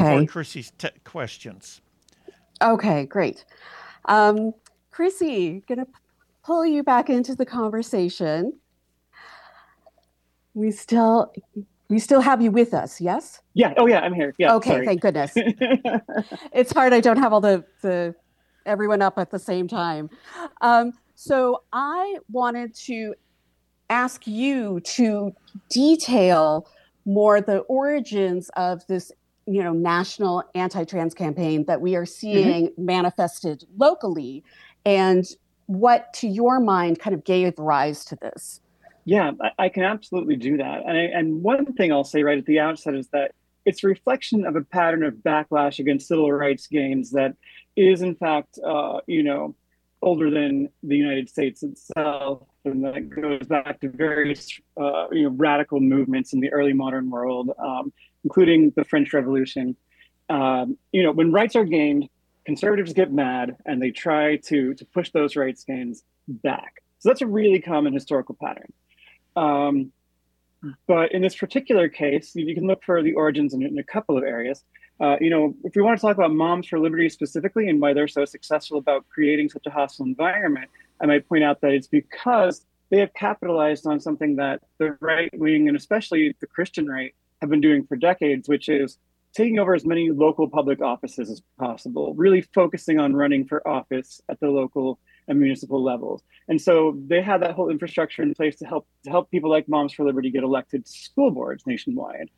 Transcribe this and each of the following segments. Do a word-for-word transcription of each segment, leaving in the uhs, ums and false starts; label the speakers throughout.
Speaker 1: before
Speaker 2: Okay.
Speaker 1: Chrissy's te- questions.
Speaker 2: Okay, great. Um, Chrissy, gonna p- pull you back into the conversation. We still we still have you with us, yes?
Speaker 3: Yeah. Oh, yeah. I'm here. Yeah.
Speaker 2: Okay,
Speaker 3: Sorry.
Speaker 2: thank goodness. It's hard. I don't have all the the everyone up at the same time. Um, so I wanted to ask you to detail more the origins of this, you know, national anti-trans campaign that we are seeing mm-hmm. manifested locally, and what, to your mind, kind of gave rise to this.
Speaker 3: Yeah, I, I can absolutely do that. And, I, and one thing I'll say right at the outset is that it's a reflection of a pattern of backlash against civil rights gains that is, in fact, uh, you know, older than the United States itself, and that goes back to various, uh, you know, radical movements in the early modern world, um, including the French Revolution. Um, you know, when rights are gained, conservatives get mad and they try to to push those rights gains back. So that's a really common historical pattern. Um, but in this particular case, you can look for the origins in, in a couple of areas. Uh, you know, if we want to talk about Moms for Liberty specifically and why they're so successful about creating such a hostile environment, I might point out that it's because they have capitalized on something that the right wing and especially the Christian right have been doing for decades, which is taking over as many local public offices as possible, really focusing on running for office at the local and municipal levels. And so they had that whole infrastructure in place to help to help people like Moms for Liberty get elected to school boards nationwide.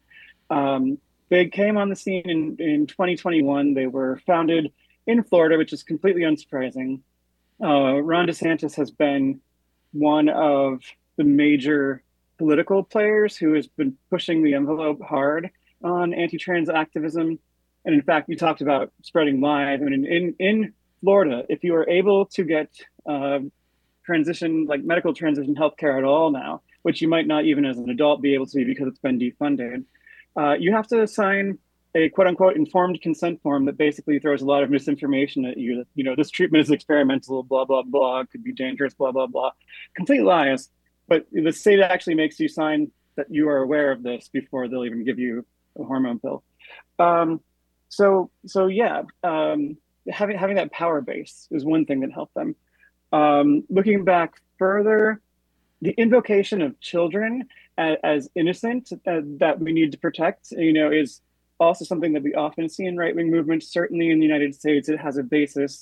Speaker 3: Um, they came on the scene in, in twenty twenty-one. They were founded in Florida, which is completely unsurprising. Uh, Ron DeSantis has been one of the major political players who has been pushing the envelope hard on anti-trans activism. And in fact, you talked about spreading lies. I mean, in, in Florida, if you are able to get uh, transition, like medical transition healthcare at all now, which you might not even as an adult be able to because it's been defunded, uh, you have to sign a quote unquote informed consent form that basically throws a lot of misinformation at you. That, you know, this treatment is experimental, blah, blah, blah, could be dangerous, blah, blah, blah. Complete lies. But the state actually makes you sign that you are aware of this before they'll even give you a hormone pill. Um, so, so yeah, um, having having that power base is one thing that helped them. Um, looking back further, the invocation of children as, as innocent uh, that we need to protect, you know, is also something that we often see in right-wing movements. Certainly in the United States, it has a basis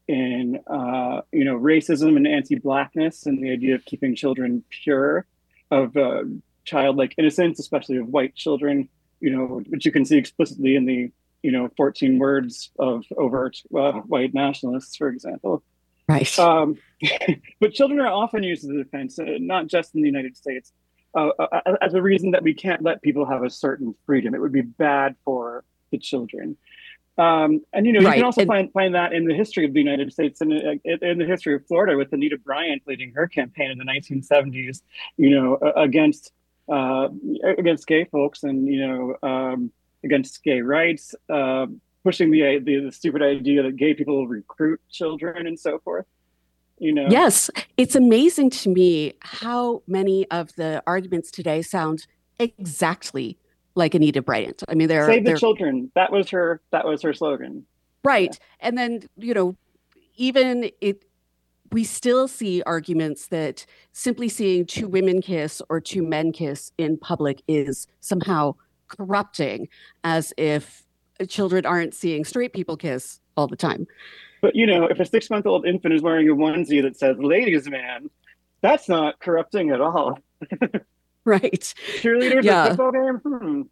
Speaker 3: in, uh, you know, racism and anti-Blackness and the idea of keeping children pure, of uh, childlike innocence, especially of white children, you know, which you can see explicitly in the, you know, fourteen words of overt uh, white nationalists, for example.
Speaker 2: Right.
Speaker 3: Um, but children are often used as a defense, uh, not just in the United States, uh, uh, as a reason that we can't let people have a certain freedom. It would be bad for the children. Um, and, you know, right. You can also and, find find that in the history of the United States and in, in the history of Florida with Anita Bryant leading her campaign in the nineteen seventies, you know, against uh, against gay folks and, you know, um, against gay rights, uh, pushing the, the the stupid idea that gay people recruit children and so forth. You know?
Speaker 2: Yes, it's amazing to me how many of the arguments today sound exactly like Anita Bryant. I mean, they're
Speaker 3: save the
Speaker 2: they're,
Speaker 3: children. That was her. That was her slogan.
Speaker 2: Right, yeah. And then you know, even it, we still see arguments that simply seeing two women kiss or two men kiss in public is somehow corrupting, as if children aren't seeing straight people kiss all the time.
Speaker 3: But, you know, if a six-month-old infant is wearing a onesie that says ladies man, that's not corrupting at all.
Speaker 2: Right.
Speaker 3: Cheerleaders
Speaker 2: yeah.
Speaker 3: at football game?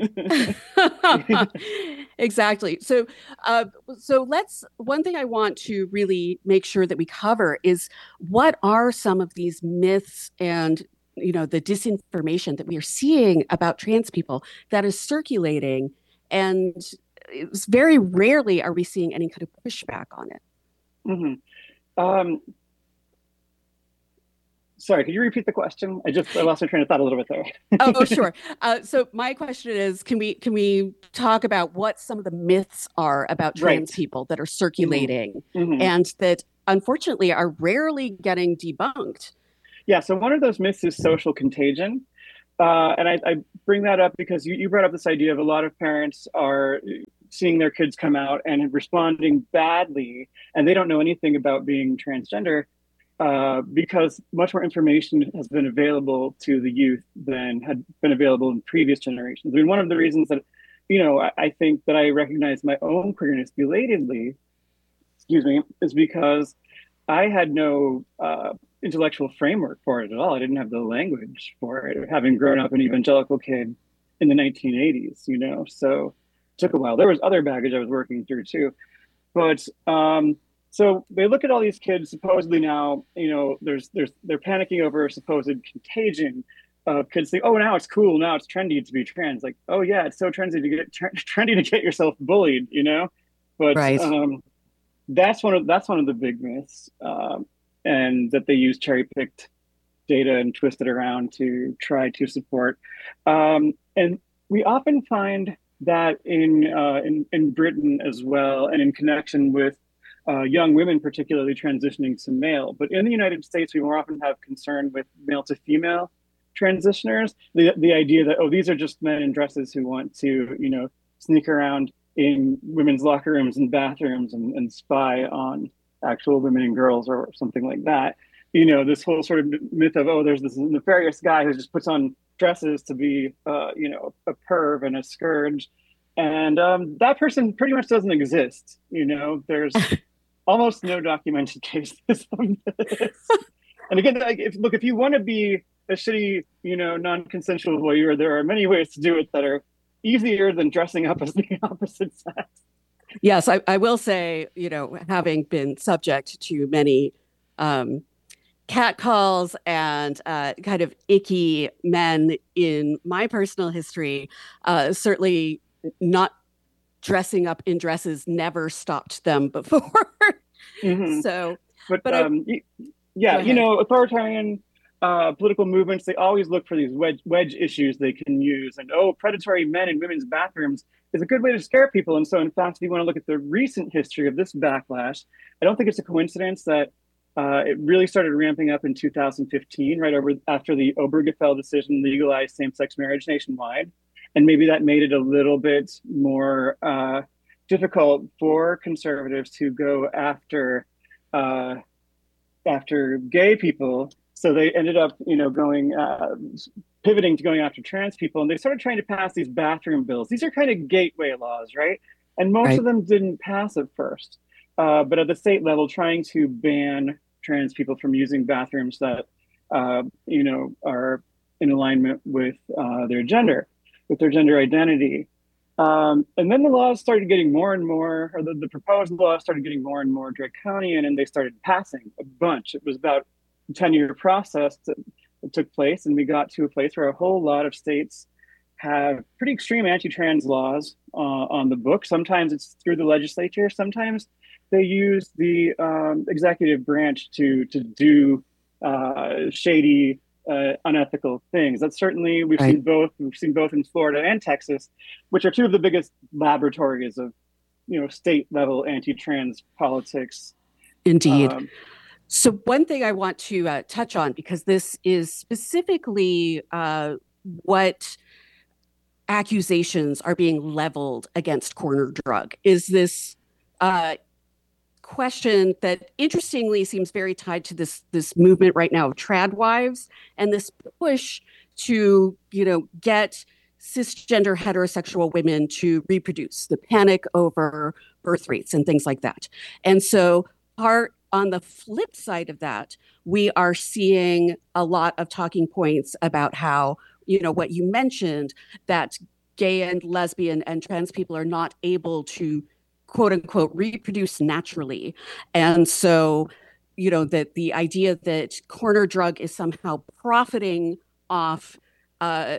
Speaker 3: Hmm.
Speaker 2: Exactly. So, uh, so let's, one thing I want to really make sure that we cover is what are some of these myths and, you know, the disinformation that we are seeing about trans people that is circulating, and it's very rarely are we seeing any kind of pushback on it.
Speaker 3: Mm-hmm. Um, sorry, could you repeat the question? I just I lost my train of thought a little bit there.
Speaker 2: Oh, sure. Uh, so my question is, can we can we talk about what some of the myths are about trans right. people that are circulating mm-hmm. Mm-hmm. and that unfortunately are rarely getting debunked?
Speaker 3: Yeah, so one of those myths is social contagion. uh, and I, I bring that up because you, you brought up this idea of a lot of parents are seeing their kids come out and responding badly, and they don't know anything about being transgender uh, because much more information has been available to the youth than had been available in previous generations. I mean, one of the reasons that, you know, I, I think that I recognize my own queerness belatedly, excuse me, is because I had no uh, intellectual framework for it at all. I didn't have the language for it, having grown up an evangelical kid in the nineteen eighties, you know, so it took a while. There was other baggage I was working through too. But um, so they look at all these kids supposedly now, you know, there's there's they're panicking over a supposed contagion of kids think, oh, now it's cool, now it's trendy to be trans. Like, oh yeah, it's so trendy to get trendy to get yourself bullied, you know. But
Speaker 2: Right.
Speaker 3: um, that's one of that's one of the big myths, um, and that they use cherry picked data and twist it around to try to support. Um, and we often find that in, uh, in in Britain as well, and in connection with uh, young women, particularly transitioning to male. But in the United States, we more often have concern with male to female transitioners. The the idea that, oh, these are just men in dresses who want to, you know, sneak around in women's locker rooms and bathrooms and, and spy on actual women and girls or something like that. You know, this whole sort of myth of, oh, there's this nefarious guy who just puts on dresses to be, uh, you know, a perv and a scourge. And um, that person pretty much doesn't exist. You know, there's almost no documented cases of this. And again, like, if, look, if you want to be a shitty, you know, non-consensual voyeur, there are many ways to do it that are easier than dressing up as the opposite sex.
Speaker 2: Yes, I, I will say, you know, having been subject to many um, catcalls and uh, kind of icky men in my personal history, uh, certainly not dressing up in dresses never stopped them before. Mm-hmm. So,
Speaker 3: but, but um, I, yeah, you know, authoritarian uh, political movements, they always look for these wedge, wedge issues they can use. And, oh, predatory men in women's bathrooms is a good way to scare people. And so, in fact, if you want to look at the recent history of this backlash, I don't think it's a coincidence that uh, it really started ramping up in two thousand fifteen, right over after the Obergefell decision legalized same-sex marriage nationwide. And maybe that made it a little bit more uh, difficult for conservatives to go after uh, after gay people. So they ended up, you know, going uh, pivoting to going after trans people, and they started trying to pass these bathroom bills. These are kind of gateway laws, right? And most right. of them didn't pass at first, uh, but at the state level, trying to ban trans people from using bathrooms that, uh, you know, are in alignment with uh, their gender, with their gender identity. Um, and then the laws started getting more and more, or the, the proposed laws started getting more and more draconian, and they started passing a bunch. It was about a ten-year process that, that took place, and we got to a place where a whole lot of states have pretty extreme anti-trans laws uh, on the book. Sometimes it's through the legislature. Sometimes they use the um, executive branch to to do uh, shady, uh, unethical things. That's certainly we've right. seen both. We've seen both in Florida and Texas, which are two of the biggest laboratories of, you know, state-level anti-trans politics.
Speaker 2: Indeed. Um, so one thing I want to uh, touch on, because this is specifically uh, what accusations are being leveled against Corner Drug, is this uh, question that interestingly seems very tied to this this movement right now of trad wives and this push to, you know, get cisgender heterosexual women to reproduce, the panic over birth rates and things like that. And so part on the flip side of that, we are seeing a lot of talking points about how, you know, what you mentioned, that gay and lesbian and trans people are not able to, quote unquote, reproduce naturally. And so, you know, that the idea that Corner Drug is somehow profiting off uh,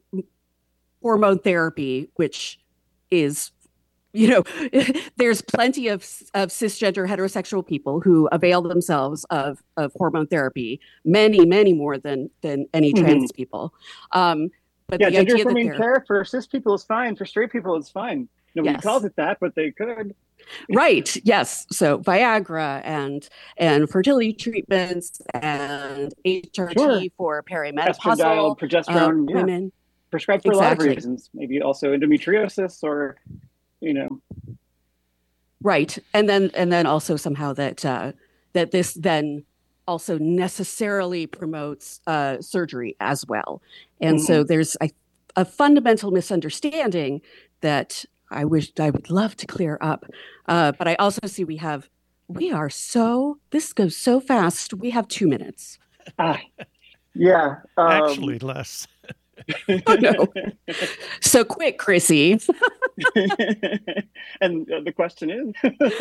Speaker 2: hormone therapy, which is, you know, there's plenty of, of cisgender heterosexual people who avail themselves of, of hormone therapy, many, many more than, than any mm-hmm. trans people. Um,
Speaker 3: But yeah, gender affirming care for cis people is fine. For straight people, it's fine. Nobody
Speaker 2: Yes.
Speaker 3: calls it that, but they could.
Speaker 2: Right. Yes. So Viagra and and fertility treatments and
Speaker 3: Sure.
Speaker 2: H R T for
Speaker 3: Estradiol,
Speaker 2: perimenopausal uh,
Speaker 3: progesterone, yeah,
Speaker 2: women.
Speaker 3: prescribed for a lot of
Speaker 2: Exactly.
Speaker 3: reasons. Maybe also endometriosis or, you know,
Speaker 2: Right. And then and then also somehow that uh, that this then also necessarily promotes uh, surgery as well. And
Speaker 3: mhm.
Speaker 2: so there's a, a fundamental misunderstanding that I wish I would love to clear up. Uh, but I also see we have we are so this goes so fast. We have two minutes.
Speaker 3: ah, yeah.
Speaker 1: Actually,
Speaker 3: Um,
Speaker 1: less.
Speaker 2: Oh no. So quick, Chrissy.
Speaker 3: and uh, the question is,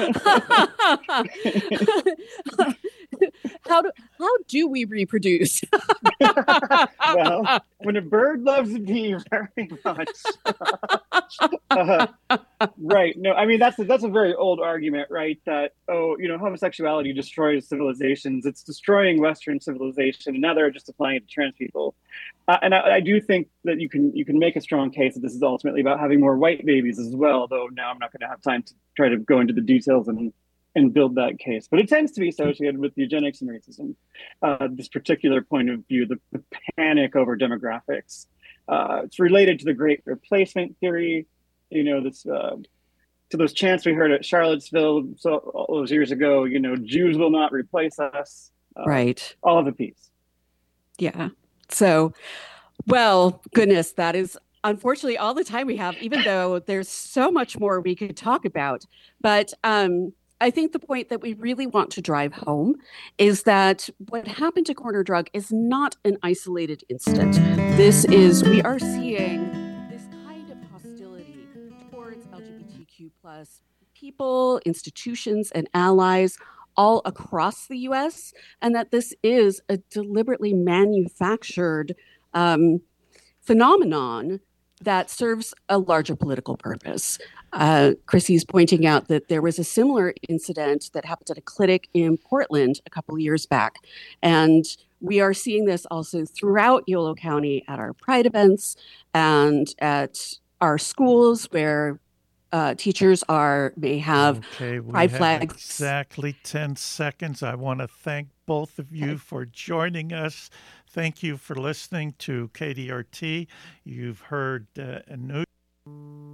Speaker 2: how do how do we reproduce?
Speaker 3: well, when a bird loves a bee very much, uh, right? No, I mean that's a, that's a very old argument, right? That oh, you know, homosexuality destroys civilizations. It's destroying Western civilization, and now they're just applying it to trans people. Uh, and I, I do think that you can you can make a strong case that this is ultimately about having more white babies as well. Though now I'm not going to have time to try to go into the details and and build that case. But it tends to be associated with eugenics and racism. Uh, this particular point of view, the, the panic over demographics. Uh, it's related to the Great Replacement theory. You know, this uh, to those chants we heard at Charlottesville so all those years ago. You know, Jews will not replace us. Uh,
Speaker 2: Right.
Speaker 3: all of the piece.
Speaker 2: Yeah. So, well, goodness, that is unfortunately all the time we have, even though there's so much more we could talk about. But um, I think the point that we really want to drive home is that what happened to Corner Drug is not an isolated incident. This is, we are seeing this kind of hostility towards L G B T Q plus people, institutions, and allies all across the U S, and that this is a deliberately manufactured um, phenomenon that serves a larger political purpose. Uh, Chrissy's pointing out that there was a similar incident that happened at a clinic in Portland a couple of years back. And we are seeing this also throughout Yolo County at our Pride events and at our schools where uh, teachers are may have
Speaker 1: okay, we
Speaker 2: pride
Speaker 1: have
Speaker 2: flags.
Speaker 1: Exactly ten seconds. I want to thank both of you for joining us. Thank you for listening to K D R T. You've heard uh, a new